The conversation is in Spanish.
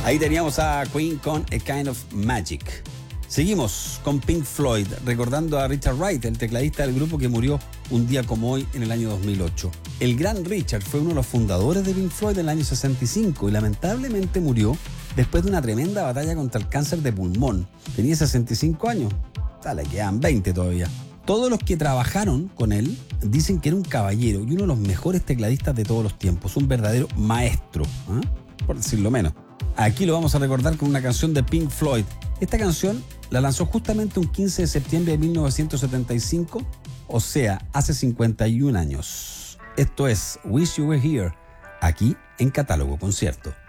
Ahí teníamos a Queen con A Kind of Magic. Seguimos con Pink Floyd, recordando a Richard Wright, el tecladista del grupo que murió un día como hoy en el año 2008. El gran Richard fue uno de los fundadores de Pink Floyd en el año 65 y lamentablemente murió después de una tremenda batalla contra el cáncer de pulmón. Tenía 65 años, le quedan 20 todavía. Todos los que trabajaron con él dicen que era un caballero y uno de los mejores tecladistas de todos los tiempos, un verdadero maestro, por decirlo menos. Aquí lo vamos a recordar con una canción de Pink Floyd. Esta canción la lanzó justamente un 15 de septiembre de 1975, o sea, hace 51 años. Esto es Wish You Were Here, aquí en Catálogo Concierto.